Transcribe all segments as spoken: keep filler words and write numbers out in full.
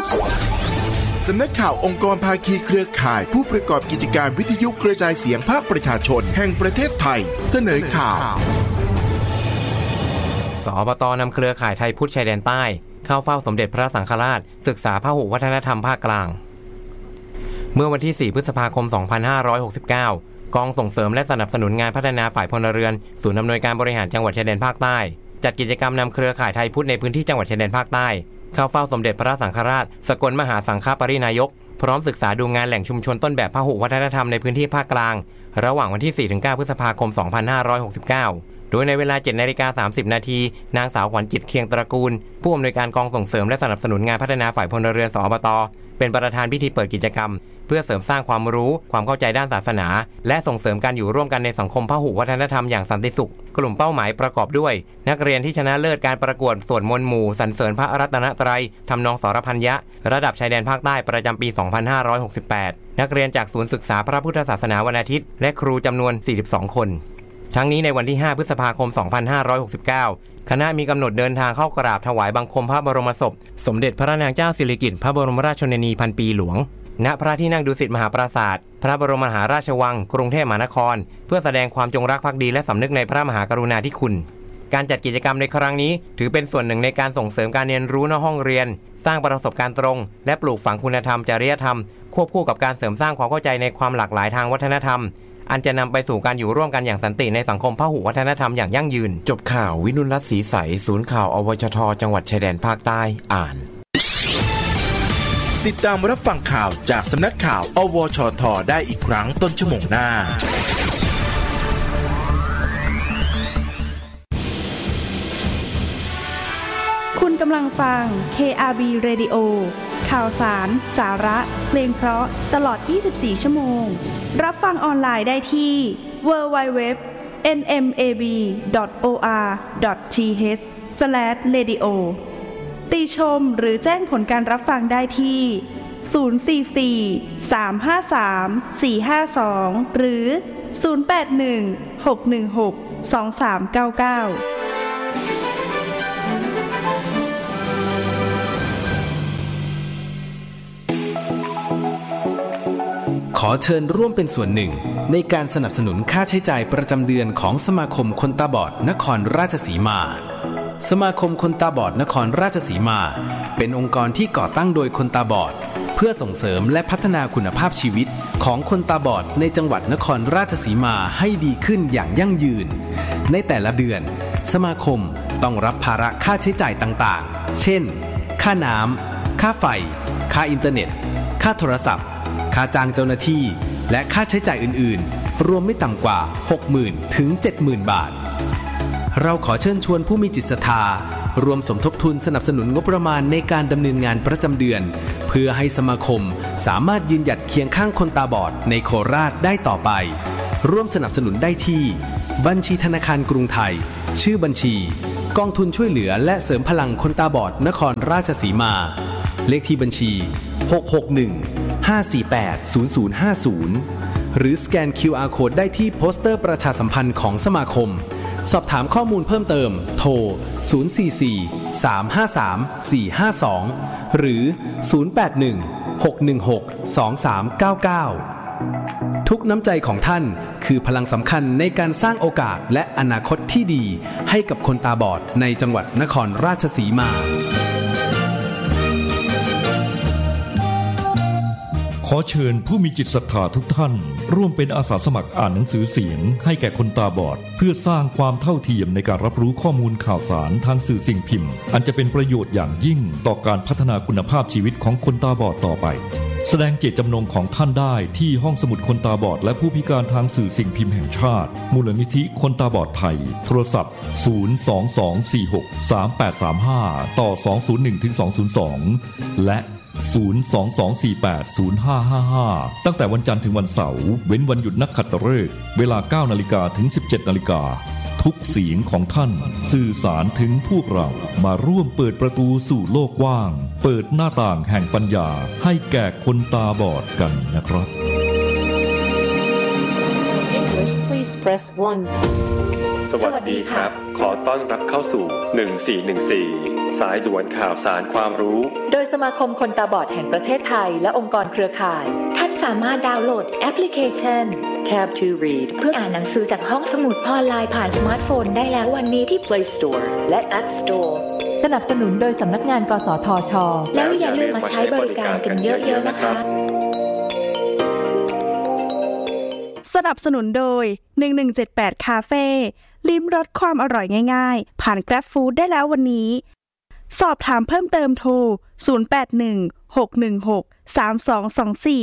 สำนักข่าวองค์กรภาคีเครือข่ายผู้ประกอบกิจการวิทยุกระจายเสียงภาคประชาชนแห่งประเทศไทยเสนอข่าวสอบต.นำเครือข่ายไทยพุทธชายแดนใต้เข้าเฝ้าสมเด็จพระสังฆราชศึกษาพหุวัฒนธรรมภาคกลางเมื่อวันที่สี่พฤษภาคมสองพันห้าร้อยหกสิบเก้ากองส่งเสริมและสนับสนุนงานพัฒนาฝ่ายพลเรือนศูนย์อำนวยการบริหารจังหวัดชายแดนภาคใต้จัดกิจกรรมนำเครือข่ายไทยพุทธในพื้นที่จังหวัดชายแดนภาคใต้เข้าเฝ้าสมเด็จพระสังฆราชสกลมหาสังฆปรินายกพร้อมศึกษาดูงานแหล่งชุมชนต้นแบบพหุวัฒนธรรมในพื้นที่ภาคกลางระหว่างวันที่ สี่ถึงเก้า พฤษภาคม สองพันห้าร้อยหกสิบเก้าโดยในเวลา เจ็ดนาฬิกาสามสิบนาทีนางสาวขวัญจิตเคียงตระกูลผู้อำนวยการกองส่งเสริมและสนับสนุนงานพัฒนาฝ่ายพลเรือนสอบต.เป็นประธานพิธีเปิดกิจกรรมเพื่อเสริมสร้างความรู้ความเข้าใจด้านศาสนาและส่งเสริมการอยู่ร่วมกันในสังคมพหุวัฒนธรรมอย่างสันติสุขกลุ่มเป้าหมายประกอบด้วยนักเรียนที่ชนะเลิศการประกวดสวดมนต์หมู่สรรเสริญพระรัตนตรัยทำนองสรพัญญะระดับชายแดนภาคใต้ประจำปี สองพันห้าร้อยหกสิบแปด นักเรียนจากศูนย์ศึกษาพระพุทธศาสนาวันอาทิตย์และครูจำนวน สี่สิบสอง คนทั้งนี้ในวันที่ ห้า พฤษภาคม สองพันห้าร้อยหกสิบเก้าคณะมีกำหนดเดินทางเข้ากราบถวายบังคมพระบรมศพสมเด็จพระนางเจ้าสิริกิติ์พระบรมราชชนนีพันปีหลวงณพระที่นั่งดุสิตมหาปราสาทพระบรมมหาราชวังกรุงเทพมหานครเพื่อแสดงความจงรักภักดีและสำนึกในพระมหากรุณาธิคุณการจัดกิจกรรมในครั้งนี้ถือเป็นส่วนหนึ่งในการส่งเสริมการเรียนรู้นอกห้องเรียนสร้างประสบการณ์ตรงและปลูกฝังคุณธรรมจริยธรรมควบคู่กับการเสริมสร้างความเข้าใจในความหลากหลายทางวัฒนธรรมอันจะนำไปสู่การอยู่ร่วมกันอย่างสันติในสังคมพหุวัฒนธรรมอย่างยั่งยืนจบข่าววินุรัตน์ศรีใสศูนย์ข่าวอวชทจังหวัดชายแดนภาคใต้อ่านติดตามรับฟังข่าวจากสำนักข่าวอวชทได้อีกครั้งต้นชั่วโมงหน้าคุณกำลังฟัง เค อาร์ บี Radio ข่าวสารสาระเพลงเพราะตลอดยี่สิบสี่ชั่วโมงรับฟังออนไลน์ได้ที่ ดับเบิลยู ดับเบิลยู ดับเบิลยู ดอท เอ็น เอ็ม เอ บี ดอท โอ อาร์ ดอท ที เอช สแลช เรดิโอ ติชมหรือแจ้งผลการรับฟังได้ที่ศูนย์ สี่ สี่ สาม ห้า สาม สี่ ห้า สองหรือศูนย์ แปด หนึ่ง หก หนึ่ง หก สอง สาม เก้า เก้าขอเชิญร่วมเป็นส่วนหนึ่งในการสนับสนุนค่าใช้จ่ายประจำเดือนของสมาคมคนตาบอดนครราชสีมาสมาคมคนตาบอดนครราชสีมาเป็นองค์กรที่ก่อตั้งโดยคนตาบอดเพื่อส่งเสริมและพัฒนาคุณภาพชีวิตของคนตาบอดในจังหวัดนครราชสีมาให้ดีขึ้นอย่างยั่งยืนในแต่ละเดือนสมาคมต้องรับภาระค่าใช้จ่ายต่างๆเช่นค่าน้ำค่าไฟค่าอินเทอร์เน็ตค่าโทรศัพท์ค่าจ้างเจ้าหน้าที่และค่าใช้จ่ายอื่นๆรวมไม่ต่ำกว่า หกหมื่น ถึง เจ็ดหมื่น บาทเราขอเชิญชวนผู้มีจิตศรัทธารวมสมทบทุนสนับสนุนงบประมาณในการดำเนินงานประจำเดือนเพื่อให้สมาคมสามารถยืนหยัดเคียงข้างคนตาบอดในโคราชได้ต่อไปร่วมสนับสนุนได้ที่บัญชีธนาคารกรุงไทยชื่อบัญชีกองทุนช่วยเหลือและเสริมพลังคนตาบอดนครราชสีมาเลขที่บัญชีหก หก หนึ่ง ห้า สี่ แปด ศูนย์ ศูนย์ ห้า ศูนย์หรือสแกน คิว อาร์ Code ได้ที่โปสเตอร์ประชาสัมพันธ์ของสมาคมสอบถามข้อมูลเพิ่มเติมโทรศูนย์ สี่ สี่ สาม ห้า สาม สี่ ห้า สองหรือศูนย์ แปด หนึ่ง หก หนึ่ง หก สอง สาม เก้า เก้าทุกน้ำใจของท่านคือพลังสำคัญในการสร้างโอกาสและอนาคตที่ดีให้กับคนตาบอดในจังหวัดนครราชสีมาขอเชิญผู้มีจิตศรัทธาทุกท่านร่วมเป็นอาสาสมัครอ่านหนังสือเสียงให้แก่คนตาบอดเพื่อสร้างความเท่าเทียมในการรับรู้ข้อมูลข่าวสารทางสื่อสิ่งพิมพ์อันจะเป็นประโยชน์อย่างยิ่งต่อการพัฒนาคุณภาพชีวิตของคนตาบอดต่อไปแสดงเจตจำนงของท่านได้ที่ห้องสมุดคนตาบอดและผู้พิการทางสื่อสิ่งพิมพ์แห่งชาติมูลนิธิคนตาบอดไทยโทรศัพท์ศูนย์ สอง สอง สี่ หก สาม แปด สาม ห้าต่อสอง ศูนย์ หนึ่ง ถึง สอง ศูนย์ สองและศูนย์ สอง สอง สี่ แปด ศูนย์ ห้า ห้า ห้าตั้งแต่วันจันทร์ถึงวันเสาร์เว้นวันหยุดนักขัตฤกษ์เวลา เก้านาฬิกา ถึง สิบเจ็ดนาฬิกาทุกเสียงของท่านสื่อสารถึงพวกเรามาร่วมเปิดประตูสู่โลกกว้างเปิดหน้าต่างแห่งปัญญาให้แก่คนตาบอดกันนะครับ English please press one สวัสดีครับขอต้อนรับเข้าสู่หนึ่งสี่หนึ่งสี่สายด่วนข่าวสารความรู้โดยสมาคมคนตาบอดแห่งประเทศไทยและองค์กรเครือข่ายท่านสามารถดาวน์โหลดแอปพลิเคชัน Tab ทู Read เพื่ออ่านหนังสือจากห้องสมุดออนไลน์ผ่านสมาร์ทโฟนได้แล้ววันนี้ที่ Play Store และ App Store สนับสนุนโดยสำนักงานกสทช. แล้วอย่าลืมมาใช้บริการกันเยอะๆนะคะสนับสนุนโดยหนึ่งหนึ่งเจ็ดแปดคาเฟ่ลิ้มรสความอร่อยง่ายๆผ่าน Grab Food ได้แล้ววันนี้สอบถามเพิ่มเติมโทรศูนย์ แปด หนึ่ง หก หนึ่ง หก สาม สอง สอง สี่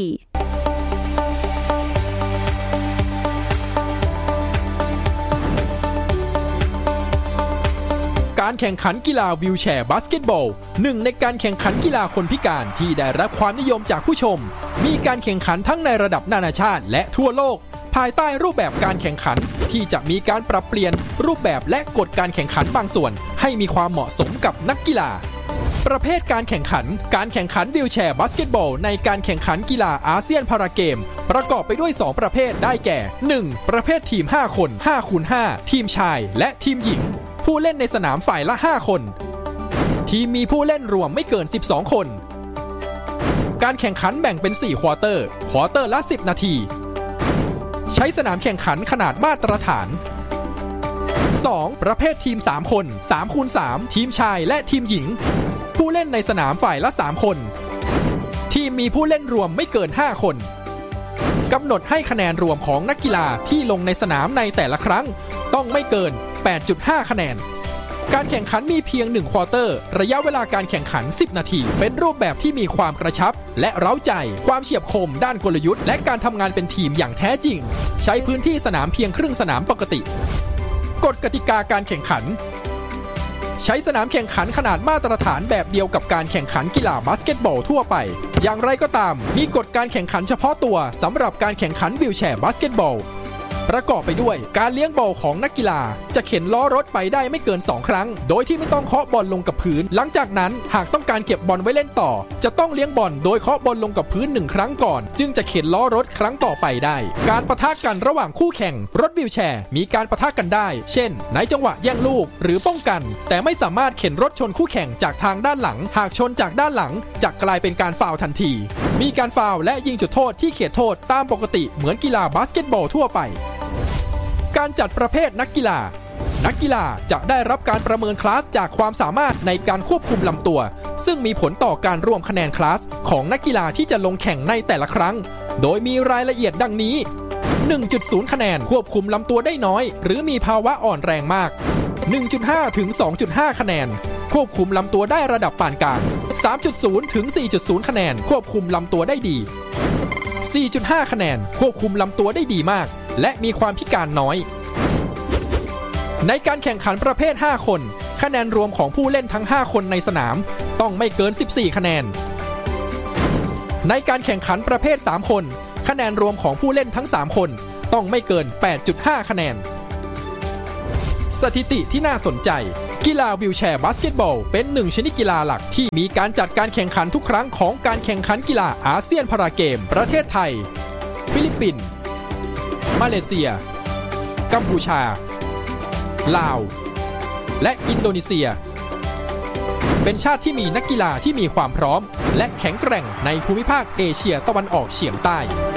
การแข่งขันกีฬาวีลแชร์บาสเกตบอลหนึ่งในการแข่งขันกีฬาคนพิการที่ได้รับความนิยมจากผู้ชมมีการแข่งขันทั้งในระดับนานาชาติและทั่วโลกภายใต้รูปแบบการแข่งขันที่จะมีการปรับเปลี่ยนรูปแบบและกฎการแข่งขันบางส่วนให้มีความเหมาะสมกับนักกีฬาประเภทการแข่งขันการแข่งขันวีลแชร์บาสเกตบอลในการแข่งขันกีฬาอาเซียนพาราเกมประกอบไปด้วยสองประเภทได้แก่ หนึ่ง ประเภททีมห้าคน ห้าคูณห้า ทีมชายและทีมหญิงผู้เล่นในสนามฝ่ายละห้าคนทีมมีผู้เล่นรวมไม่เกินสิบสองคนการแข่งขันแบ่งเป็นสี่ควอเตอร์ควอเตอร์ละสิบนาทีใช้สนามแข่งขันขนาดมาตรฐาน สอง ประเภททีมสามคน สามคูณสาม ทีมชายและทีมหญิงผู้เล่นในสนามฝ่ายละสามคนทีมมีผู้เล่นรวมไม่เกินห้าคนกำหนดให้คะแนนรวมของนักกีฬาที่ลงในสนามในแต่ละครั้งต้องไม่เกิน แปดจุดห้า คะแนนการแข่งขันมีเพียงหนึ่งควอเตอร์ระยะเวลาการแข่งขันสิบนาทีเป็นรูปแบบที่มีความกระชับและเร้าใจความเฉียบคมด้านกลยุทธ์และการทำงานเป็นทีมอย่างแท้จริงใช้พื้นที่สนามเพียงครึ่งสนามปกติกฎกติกาการแข่งขันใช้สนามแข่งขันขนาดมาตรฐานแบบเดียวกับการแข่งขันกีฬาบาสเกตบอลทั่วไปอย่างไรก็ตามมีกฎการแข่งขันเฉพาะตัวสำหรับการแข่งขันวีลแชร์บาสเกตบอลประกอบไปด้วยการเลี้ยงบอลของนักกีฬาจะเข็นล้อรถไปได้ไม่เกินสองครั้งโดยที่ไม่ต้องเคาะบอลลงกับพื้นหลังจากนั้นหากต้องการเก็บบอลไว้เล่นต่อจะต้องเลี้ยงบอลโดยเคาะบอลลงกับพื้นหนึ่งครั้งก่อนจึงจะเข็นล้อรถครั้งต่อไปได้การปะทะกันระหว่างคู่แข่งรถวีลแชร์มีการปะทะกันได้เช่นในจังหวะแย่งลูกหรือป้องกันแต่ไม่สามารถเข็นรถชนคู่แข่งจากทางด้านหลังหากชนจากด้านหลังจะกลายเป็นการฟาวล์ทันทีมีการฟาวล์และยิงจุดโทษที่เขตโทษตามปกติเหมือนกีฬาบาสเกตบอลทั่วไปการจัดประเภทนักกีฬานักกีฬาจะได้รับการประเมินคลาสจากความสามารถในการควบคุมลำตัวซึ่งมีผลต่อการรวมคะแนนคลาสของนักกีฬาที่จะลงแข่งในแต่ละครั้งโดยมีรายละเอียดดังนี้ หนึ่งจุดศูนย์ คะแนนควบคุมลำตัวได้น้อยหรือมีภาวะอ่อนแรงมาก หนึ่งจุดห้า ถึง สองจุดห้า คะแนนควบคุมลำตัวได้ระดับปานกลาง สามจุดศูนย์ ถึง สี่จุดศูนย์ คะแนนควบคุมลำตัวได้ดี สี่จุดห้า คะแนนควบคุมลำตัวได้ดีมากและมีความพิการน้อยในการแข่งขันประเภทห้าคนคะแนนรวมของผู้เล่นทั้งห้าคนในสนามต้องไม่เกินสิบสี่คะแนนในการแข่งขันประเภทสามคนคะแนนรวมของผู้เล่นทั้งสามคนต้องไม่เกิน แปดจุดห้า คะแนนสถิติที่น่าสนใจกีฬาวีลแชร์บาสเกตบอลเป็นหนึ่งชนิดกีฬาหลักที่มีการจัดการแข่งขันทุกครั้งของการแข่งขันกีฬาอาเซียนพาราเกมประเทศไทยฟิลิปปินส์มาเลเซียกัมพูชาลาวและอินโดนีเซียเป็นชาติที่มีนักกีฬาที่มีความพร้อมและแข็งแกร่งในภูมิภาคเอเชียตะวันออกเฉียงใต้